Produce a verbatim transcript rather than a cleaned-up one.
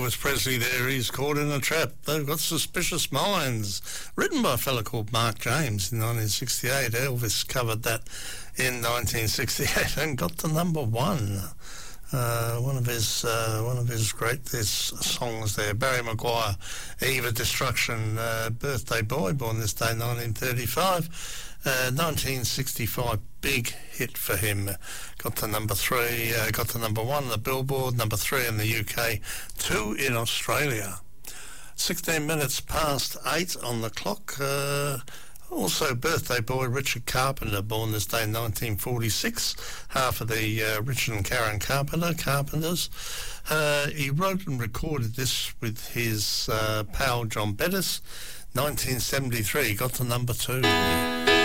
Elvis Presley there, he's caught in a trap. They've got Suspicious Minds, written by a fella called Mark James in nineteen sixty-eight. Elvis covered that in nineteen sixty-eight and got to number one. Uh, one of his uh, one of his greatest songs there. Barry Maguire, Eve of Destruction, uh, Birthday Boy, born this day, nineteen thirty-five. Uh, nineteen sixty-five, big hit for him. Got to number three, uh, got to number one on the Billboard, number three in the U K, two in Australia. sixteen minutes past eight on the clock. Uh, Also, birthday boy Richard Carpenter, born this day in nineteen forty-six, half of the uh, Richard and Karen Carpenter Carpenters. Uh, he wrote and recorded this with his uh, pal John Bettis. nineteen seventy-three, got to number two.